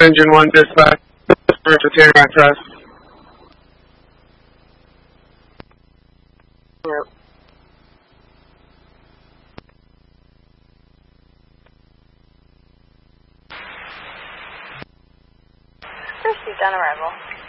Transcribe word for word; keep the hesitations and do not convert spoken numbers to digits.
Engine one dispatch. For Tamarack Press. Yep. Received on arrival.